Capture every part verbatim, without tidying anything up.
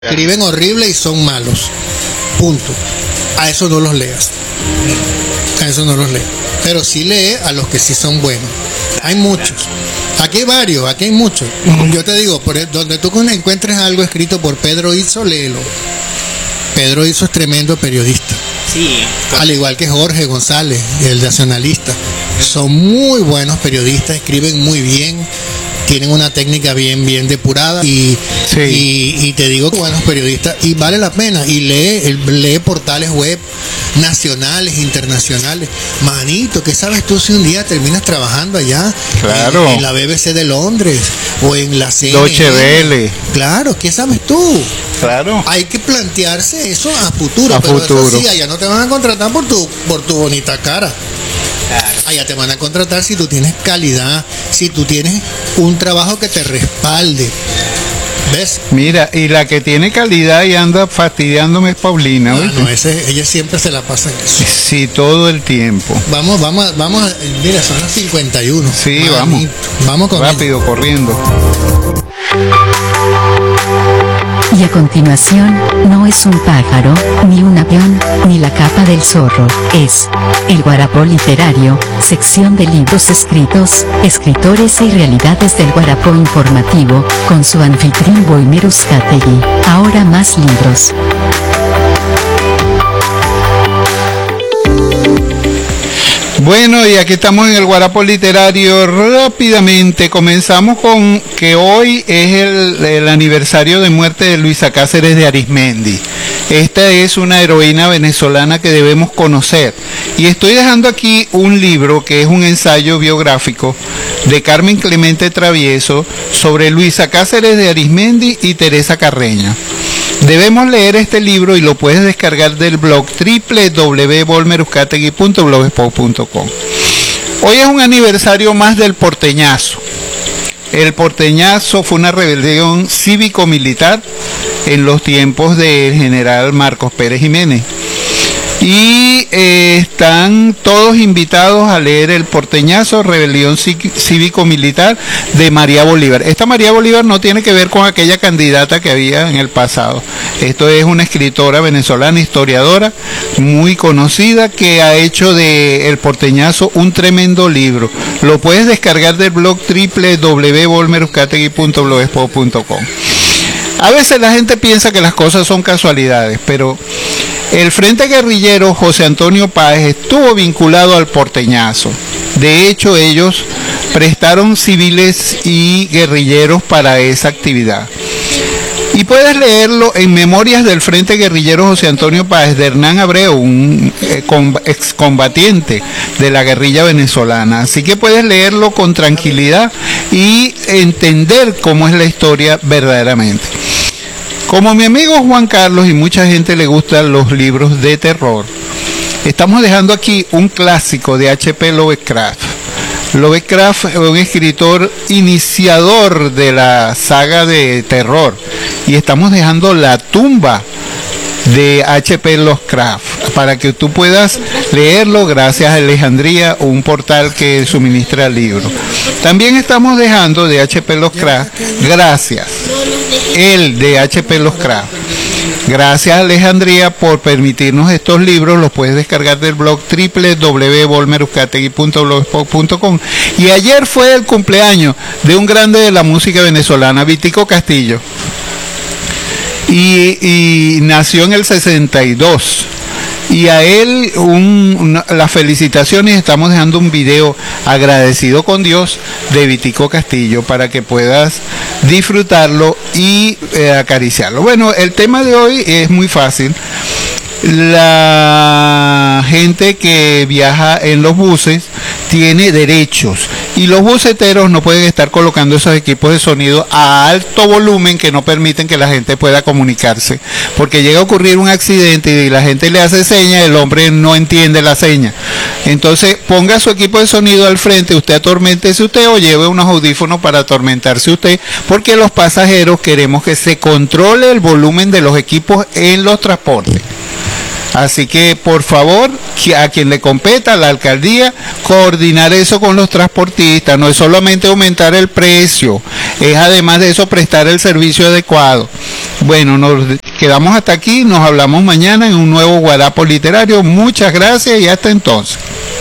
Escriben horrible y son malos. Punto. A eso no los leas. A eso no los leas. Pero sí lee a los que sí son buenos. Hay muchos. Aquí hay varios, aquí hay muchos. Yo te digo, por el, donde tú encuentres algo escrito por Pedro Izzo, léelo. Pedro Izzo es tremendo periodista. Sí. Al igual que Jorge González, el nacionalista. Son muy buenos periodistas, escriben muy bien, tienen una técnica bien bien depurada y, sí. y, y te digo que buenos periodistas y vale la pena. Y lee, lee portales web nacionales, internacionales. Manito, ¿qué sabes tú si un día terminas trabajando allá? Claro. En, en la B B C de Londres o en la C N N. Deutsche Welle. Claro, ¿qué sabes tú? Claro. Hay que plantearse eso a futuro, a pero futuro. Eso sí, allá no te van a contratar por tu por tu bonita cara. Allá te van a contratar si tú tienes calidad, si tú tienes un trabajo que te respalde. ¿Ves? Mira, y la que tiene calidad y anda fastidiándome es Paulina. Ah, no, ese, ella siempre se la pasa en eso. Sí, todo el tiempo. Vamos, vamos, vamos, mira, son las cincuenta y uno. Sí, Manito, vamos. Vamos con rápido, ella. corriendo. Y a continuación, no es un pájaro, ni un avión, ni la capa del zorro, es el Guarapó Literario, sección de libros escritos, escritores y realidades del Guarapó informativo, con su anfitrión Boimer Uzcategui. Ahora más libros. Bueno, y aquí estamos en el Guarapó Literario. Rápidamente comenzamos con que hoy es el, el aniversario de muerte de Luisa Cáceres de Arizmendi. Esta es una heroína venezolana que debemos conocer. Y estoy dejando aquí un libro que es un ensayo biográfico de Carmen Clemente Travieso sobre Luisa Cáceres de Arizmendi y Teresa Carreño. Debemos leer este libro y lo puedes descargar del blog doble u doble u doble u punto boimer uzcategui punto blogspot punto com. Hoy es un aniversario más del porteñazo. El porteñazo fue una rebelión cívico-militar en los tiempos del general Marcos Pérez Jiménez. Y eh, están todos invitados a leer El porteñazo, rebelión cívico-militar de María Bolívar. Esta María Bolívar no tiene que ver con aquella candidata que había en el pasado. Esto es una escritora venezolana, historiadora, muy conocida, que ha hecho de El porteñazo un tremendo libro. Lo puedes descargar del blog doble u doble u doble u punto boimer uzcategui punto blogspot punto com. A veces la gente piensa que las cosas son casualidades, pero el Frente Guerrillero José Antonio Páez estuvo vinculado al porteñazo. De hecho, ellos prestaron civiles y guerrilleros para esa actividad. Y puedes leerlo en Memorias del Frente Guerrillero José Antonio Páez de Hernán Abreu, un eh, con, excombatiente de la guerrilla venezolana. Así que puedes leerlo con tranquilidad y entender cómo es la historia verdaderamente. Como mi amigo Juan Carlos y mucha gente le gustan los libros de terror, estamos dejando aquí un clásico de H P Lovecraft. Lovecraft es un escritor iniciador de la saga de terror y estamos dejando La tumba de H P Lovecraft para que tú puedas leerlo gracias a Alejandría, un portal que suministra libros. También estamos dejando de H P Lovecraft, gracias, el de H P Lovecraft. Gracias Alejandría por permitirnos estos libros, los puedes descargar del blog doble u doble u doble u punto boimer uzcategui punto blogspot punto com. Y ayer fue el cumpleaños de un grande de la música venezolana, Vitico Castillo. Y, y nació en el sesenta y dos. Y a él un, una, las felicitaciones. Estamos dejando un video agradecido con Dios de Vitico Castillo para que puedas disfrutarlo y eh, acariciarlo. Bueno, el tema de hoy es muy fácil. La gente que viaja en los buses tiene derechos y los buceteros no pueden estar colocando esos equipos de sonido a alto volumen que no permiten que la gente pueda comunicarse, porque llega a ocurrir un accidente y la gente le hace señas, el hombre no entiende la seña. Entonces ponga su equipo de sonido al frente, usted atorméntese usted o lleve unos audífonos para atormentarse usted, porque los pasajeros queremos que se controle el volumen de los equipos en los transportes. Así que, por favor, a quien le competa, la alcaldía, coordinar eso con los transportistas. No es solamente aumentar el precio, es además de eso prestar el servicio adecuado. Bueno, nos quedamos hasta aquí, nos hablamos mañana en un nuevo Guarapo Literario. Muchas gracias y hasta entonces.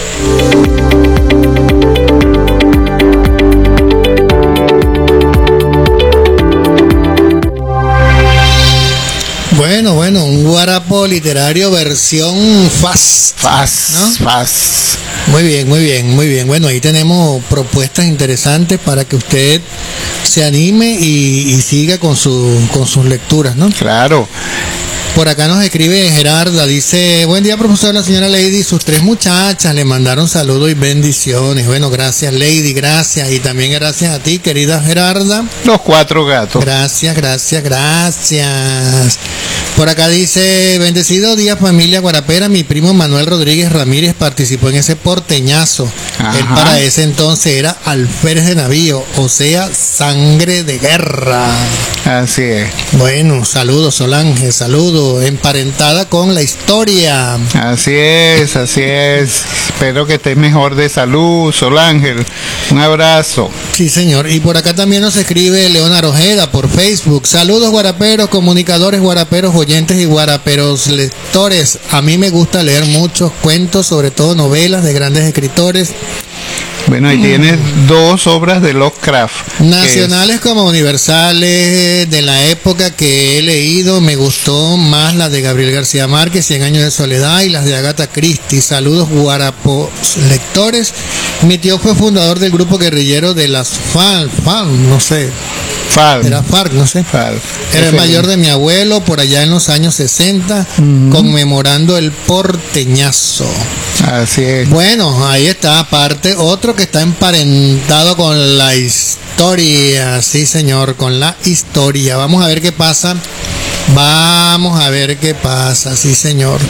Bueno, bueno, un guarapo literario versión fast. Fast, ¿no? fast. Muy bien, muy bien, muy bien. Bueno, ahí tenemos propuestas interesantes para que usted se anime y, y siga con, su, con sus lecturas, ¿no? Claro. Por acá nos escribe Gerarda, dice, buen día profesor, la señora Lady, sus tres muchachas le mandaron saludos y bendiciones. Bueno, gracias Lady, gracias, y también gracias a ti, querida Gerarda. Los cuatro gatos. Gracias, gracias, gracias. Por acá dice, bendecido día familia guarapera, mi primo Manuel Rodríguez Ramírez participó en ese porteñazo. Ajá. Él para ese entonces era alférez de navío, o sea, sangre de guerra. Así es. Bueno, saludos Solange, saludos, emparentada con la historia. Así es, así es. Espero que estés mejor de salud, Solángel. Un abrazo. Sí, señor. Y por acá también nos escribe Leona Ojeda por Facebook. Saludos guaraperos, comunicadores guaraperos, oyentes y guaraperos lectores. A mí me gusta leer muchos cuentos, sobre todo novelas de grandes escritores. Bueno, ahí tienes dos obras de Lovecraft. Nacionales como universales, de la época que he leído, me gustó más la de Gabriel García Márquez, Cien años de soledad, y las de Agatha Christie. Saludos guarapos lectores. Mi tío fue fundador del grupo guerrillero de las FARC, FARC, no sé. FARC. Era FARC, no sé. FARC. Era el mayor de mi abuelo por allá en los años sesenta, uh-huh. conmemorando el porteñazo. Así es. Bueno, ahí está, aparte, otro que está emparentado con la historia, sí señor, con la historia. Vamos a ver qué pasa, vamos a ver qué pasa, sí señor.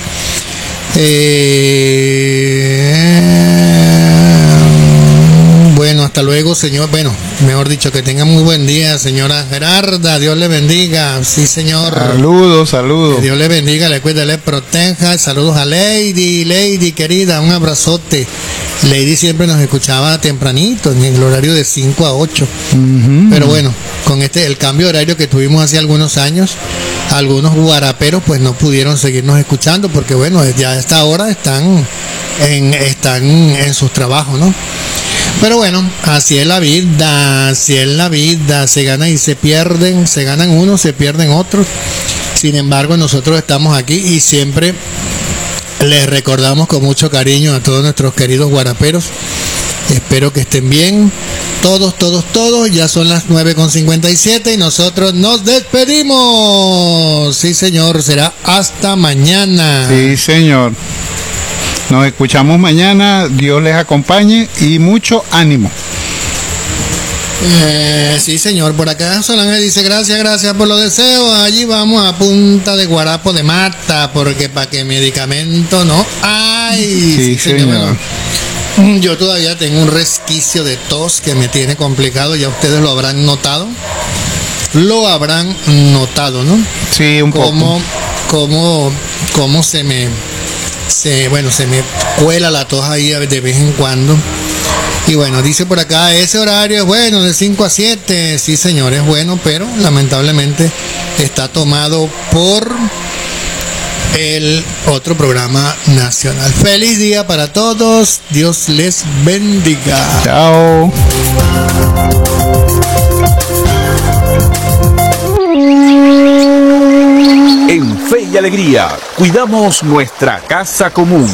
Eh... Bueno, hasta luego, señor. Bueno, mejor dicho, que tenga muy buen día, señora Gerarda. Dios le bendiga. Sí, señor. Saludos, saludos. Que Dios le bendiga, le cuide, le proteja. Saludos a Lady, Lady, querida. Un abrazote. Lady siempre nos escuchaba tempranito, en el horario de cinco a ocho. Uh-huh. Pero bueno, con este el cambio de horario que tuvimos hace algunos años, algunos guaraperos pues no pudieron seguirnos escuchando porque bueno, ya a esta hora están en, están en sus trabajos, ¿no? Pero bueno, así es la vida, así es la vida, se gana y se pierden, se ganan unos, se pierden otros. Sin embargo, nosotros estamos aquí y siempre les recordamos con mucho cariño a todos nuestros queridos guaraperos. Espero que estén bien, todos, todos, todos. Ya son las nueve con cincuenta y siete y nosotros nos despedimos. Sí, señor, será hasta mañana. Sí, señor. Nos escuchamos mañana, Dios les acompañe y mucho ánimo. Eh, sí, señor, por acá Solange dice gracias, gracias por los deseos. Allí vamos a punta de guarapo de mata, porque para que medicamento no hay. Sí, sí señor. Bueno, yo todavía tengo un resquicio de tos que me tiene complicado, ya ustedes lo habrán notado. Lo habrán notado, ¿no? Sí, un cómo, poco. Cómo, cómo se me... Se, bueno, se me cuela la tos ahí de vez en cuando. Y bueno, dice por acá, ese horario es bueno, de cinco a siete. Sí, señor, es bueno, pero lamentablemente está tomado por el otro programa nacional. Feliz día para todos. Dios les bendiga. Chao. En Fe y Alegría, cuidamos nuestra casa común.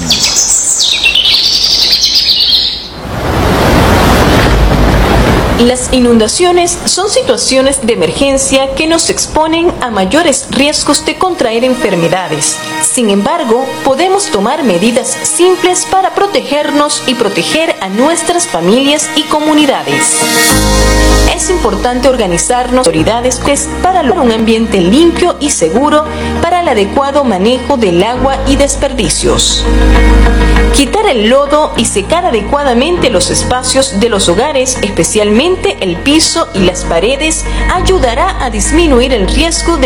Las inundaciones son situaciones de emergencia que nos exponen a mayores riesgos de contraer enfermedades. Sin embargo, podemos tomar medidas simples para protegernos y proteger a nuestras familias y comunidades. Es importante organizarnos autoridades para lograr un ambiente limpio y seguro para el adecuado manejo del agua y desperdicios. Quitar el lodo y secar adecuadamente los espacios de los hogares, especialmente el piso y las paredes, ayudará a disminuir el riesgo de